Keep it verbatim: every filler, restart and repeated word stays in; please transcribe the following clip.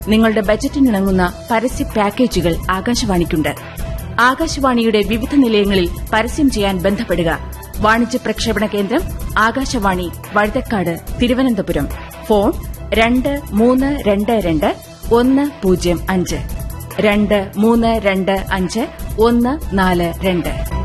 നിങ്ങളുടെ ബജറ്റിനിണങ്ങുന്ന പരസ്യ പാക്കേജുകൾ ആകാശവാണിക്കുണ്ട്. ആകാശവാണിയുടെ വിവിധ നിലയങ്ങളിൽ പരസ്യം ചെയ്യാൻ ബന്ധപ്പെടുക. വാണിജ്യ പ്രക്ഷേപണ കേന്ദ്രം ആകാശവാണി, വഴുതക്കാട്, തിരുവനന്തപുരം. ഫോൺ രണ്ട് മൂന്ന് രണ്ട് രണ്ട് ഒന്ന് പൂജ്യം അഞ്ച് രണ്ട് മൂന്ന് രണ്ട് അഞ്ച് ഒന്ന് നാല് രണ്ട്.